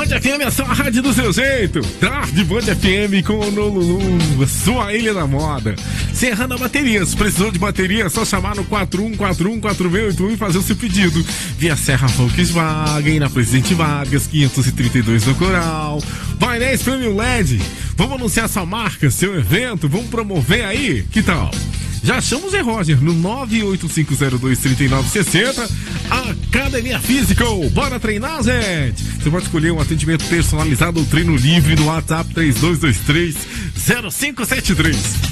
Band FM é só a rádio do seu jeito. Tarde Band FM com o Nolulu, sua ilha da moda. Serrana Baterias, precisou de bateria? É só chamar no 41414681 e fazer o seu pedido. Via Serra Volkswagen, na Presidente Vargas, 532 no Coral. Painéis Premium LED. Vamos anunciar sua marca, seu evento, vamos promover aí? Que tal? Já chama o Zé Roger no 985023960. Academia Physical. Bora treinar, gente? Você pode escolher um atendimento personalizado ou treino livre no WhatsApp 32230573.